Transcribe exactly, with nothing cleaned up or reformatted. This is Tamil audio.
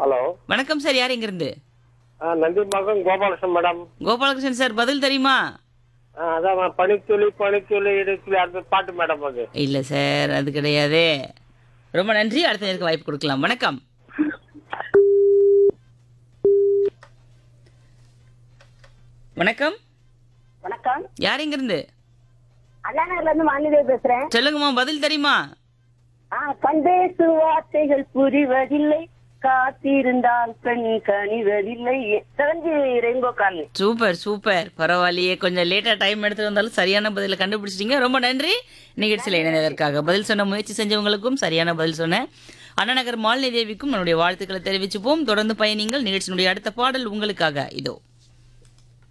ஹலோ வணக்கம் சார், யார் எங்கிருந்து? ஆ, நந்தி மகன் கோபாலகிருஷ்ணன் மேடம். கோபாலகிருஷ்ணன் சார், பதில் தெரியுமா? ஆ, அதான் பனித்துளி பனித்துளி இடைத்துளி அந்த பாட்டு மேடம் அது. இல்ல சார், அது கிடையாதே. ரொம்ப நன்றி. அடுத்த நேருக்கு வாய்ப்பு கொடுக்கலாம். வணக்கம். வணக்கம். வணக்கம். யார் எங்கிருந்து? அண்ணா நகர்ல இருந்து வாணிதேவி பேசுறேன். சொல்லுங்கம்மா, பதில் தெரியுமா? ஆ, கண் பேசு வார்த்தைகள் புரிவதில்லை, காத்திருந்தால் பெண் கனிவதில்லை. செவந்தி ரெயின்போ காலனி. சூப்பர் சூப்பர், பரவாயில்லையே. கொஞ்சம் லேட்டா டைம் எடுத்து வந்தாலும் சரியான பதில கண்டுபிடிச்சிட்டீங்க. ரொம்ப நன்றி நிகழ்ச்சியில் இணைந்ததற்காக. பதில் சொன்ன முயற்சி செஞ்சவங்களுக்கும் சரியான பதில் சொன்னேன் அண்ணா நகர் மாலினி தேவிக்கும் நம்முடைய வாழ்த்துக்களை தெரிவிச்சுப்போம். தொடர்ந்து பயணிங்கள். நிகழ்ச்சியினுடைய அடுத்த பாடல் உங்களுக்காக இதோ.